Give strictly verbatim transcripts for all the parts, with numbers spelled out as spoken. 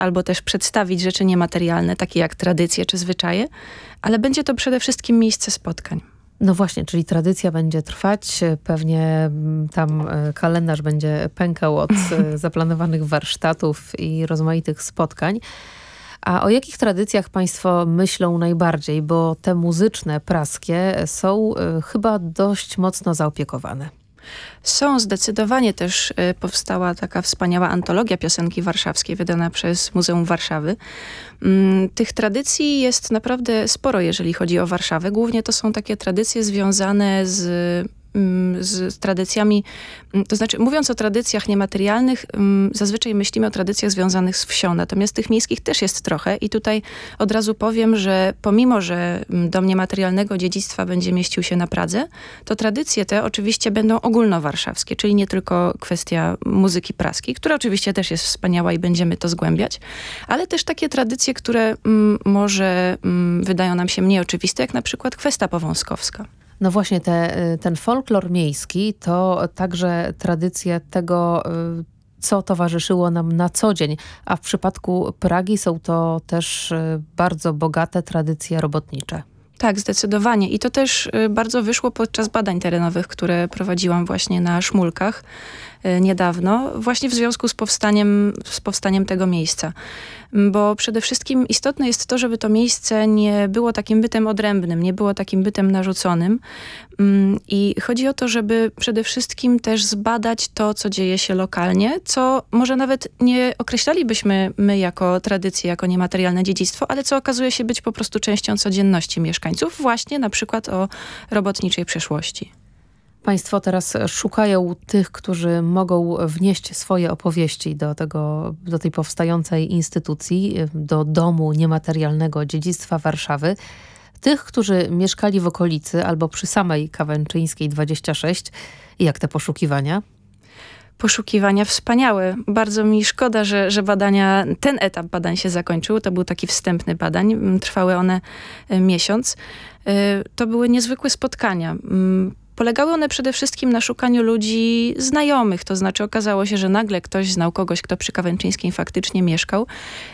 albo też przedstawić rzeczy niematerialne, takie jak tradycje czy zwyczaje, ale będzie to przede wszystkim miejsce spotkań. No właśnie, czyli tradycja będzie trwać, pewnie tam kalendarz będzie pękał od zaplanowanych warsztatów i rozmaitych spotkań. A o jakich tradycjach państwo myślą najbardziej? Bo te muzyczne, praskie są y, chyba dość mocno zaopiekowane. Są zdecydowanie też, y, powstała taka wspaniała antologia piosenki warszawskiej wydana przez Muzeum Warszawy. Ym, tych tradycji jest naprawdę sporo, jeżeli chodzi o Warszawę. Głównie to są takie tradycje związane z z tradycjami, to znaczy mówiąc o tradycjach niematerialnych, zazwyczaj myślimy o tradycjach związanych z wsią, natomiast tych miejskich też jest trochę i tutaj od razu powiem, że pomimo, że Dom Niematerialnego Dziedzictwa będzie mieścił się na Pradze, to tradycje te oczywiście będą ogólnowarszawskie, czyli nie tylko kwestia muzyki praskiej, która oczywiście też jest wspaniała i będziemy to zgłębiać, ale też takie tradycje, które m, może m, wydają nam się mniej oczywiste, jak na przykład kwesta powązkowska. No właśnie, te, ten folklor miejski to także tradycje tego, co towarzyszyło nam na co dzień, a w przypadku Pragi są to też bardzo bogate tradycje robotnicze. Tak, zdecydowanie. I to też bardzo wyszło podczas badań terenowych, które prowadziłam właśnie na Szmulkach niedawno, właśnie w związku z powstaniem, z powstaniem tego miejsca. Bo przede wszystkim istotne jest to, żeby to miejsce nie było takim bytem odrębnym, nie było takim bytem narzuconym. I chodzi o to, żeby przede wszystkim też zbadać to, co dzieje się lokalnie, co może nawet nie określalibyśmy my jako tradycję, jako niematerialne dziedzictwo, ale co okazuje się być po prostu częścią codzienności mieszkańców, właśnie na przykład o robotniczej przeszłości. Państwo teraz szukają tych, którzy mogą wnieść swoje opowieści do tego, do tej powstającej instytucji, do Domu Niematerialnego Dziedzictwa Warszawy. Tych, którzy mieszkali w okolicy albo przy samej Kawęczyńskiej dwadzieścia sześć. Jak te poszukiwania? Poszukiwania wspaniałe. Bardzo mi szkoda, że, że badania, ten etap badań się zakończył. To był taki wstępny badań. Trwały one miesiąc. To były niezwykłe spotkania. Polegały one przede wszystkim na szukaniu ludzi znajomych, to znaczy okazało się, że nagle ktoś znał kogoś, kto przy Kawęczyńskiej faktycznie mieszkał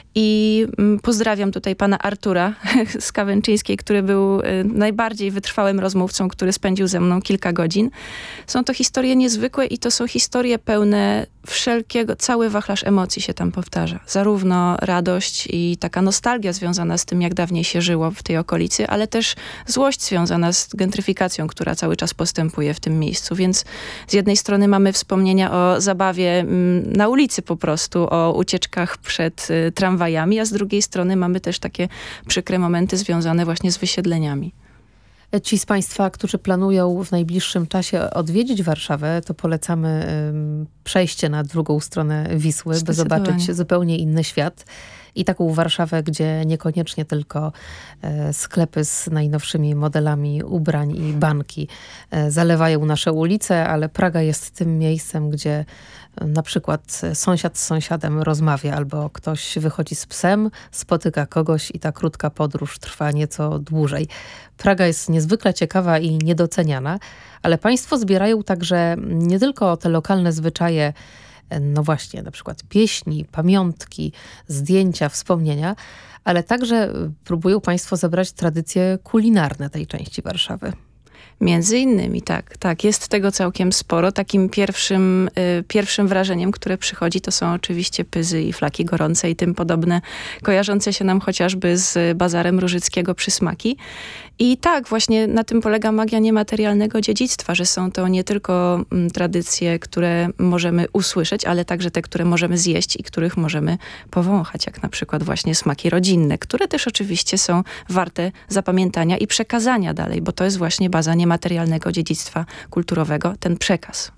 i pozdrawiam tutaj pana Artura z Kawęczyńskiej, który był najbardziej wytrwałym rozmówcą, który spędził ze mną kilka godzin. Są to historie niezwykłe i to są historie pełne wszelkiego, cały wachlarz emocji się tam powtarza. Zarówno radość i taka nostalgia związana z tym, jak dawniej się żyło w tej okolicy, ale też złość związana z gentryfikacją, która cały czas postępuje w tym miejscu. Więc z jednej strony mamy wspomnienia o zabawie m, na ulicy po prostu, o ucieczkach przed y, tramwajami, a z drugiej strony mamy też takie przykre momenty związane właśnie z wysiedleniami. Ci z państwa, którzy planują w najbliższym czasie odwiedzić Warszawę, to polecamy um, przejście na drugą stronę Wisły, by zobaczyć zupełnie inny świat. I taką Warszawę, gdzie niekoniecznie tylko e, sklepy z najnowszymi modelami ubrań i banki e, zalewają nasze ulice, ale Praga jest tym miejscem, gdzie e, na przykład sąsiad z sąsiadem rozmawia, albo ktoś wychodzi z psem, spotyka kogoś i ta krótka podróż trwa nieco dłużej. Praga jest niezwykle ciekawa i niedoceniana, ale państwo zbierają także nie tylko te lokalne zwyczaje, no właśnie, na przykład pieśni, pamiątki, zdjęcia, wspomnienia, ale także próbują państwo zebrać tradycje kulinarne tej części Warszawy. Między innymi, tak. Tak, jest tego całkiem sporo. Takim pierwszym, y, pierwszym wrażeniem, które przychodzi, to są oczywiście pyzy i flaki gorące i tym podobne, kojarzące się nam chociażby z bazarem Różyckiego przysmaki. I tak, właśnie na tym polega magia niematerialnego dziedzictwa, że są to nie tylko m, tradycje, które możemy usłyszeć, ale także te, które możemy zjeść i których możemy powąchać, jak na przykład właśnie smaki rodzinne, które też oczywiście są warte zapamiętania i przekazania dalej, bo to jest właśnie baza niematerialnego dziedzictwa kulturowego, ten przekaz.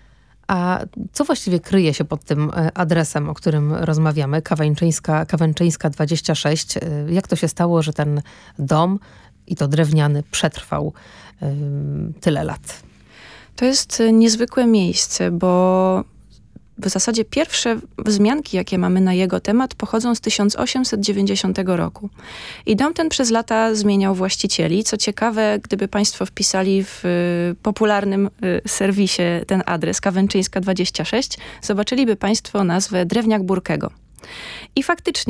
A co właściwie kryje się pod tym adresem, o którym rozmawiamy? Kawęczyńska, Kawęczyńska dwadzieścia sześć. Jak to się stało, że ten dom, i to drewniany, przetrwał y, tyle lat? To jest niezwykłe miejsce, bo w zasadzie pierwsze wzmianki, jakie mamy na jego temat, pochodzą z tysiąc osiemset dziewięćdziesiątego roku. I dom ten przez lata zmieniał właścicieli. Co ciekawe, gdyby państwo wpisali w y, popularnym y, serwisie ten adres Kawęczyńska dwadzieścia sześć, zobaczyliby państwo nazwę Drewniak Burkego. I faktycznie